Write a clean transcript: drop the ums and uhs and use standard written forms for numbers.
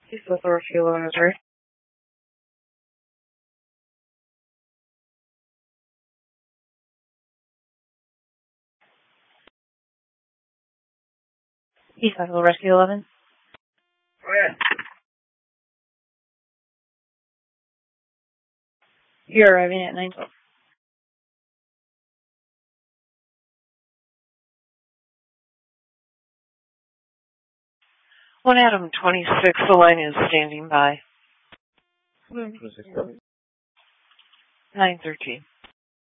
East Bethel Rescue 1103. East Bethel Rescue 11. Go ahead. You're arriving at 912. 1 Adam 26, the line is standing by. 26. 913.